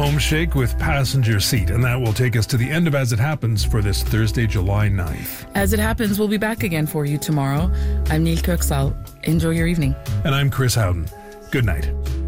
Home Shake with Passenger Seat, and that will take us to the end of As It Happens for this Thursday, July 9th. As It Happens, we'll be back again for you tomorrow. I'm Neil Kirksall. Enjoy your evening. And I'm Chris Howden. Good night.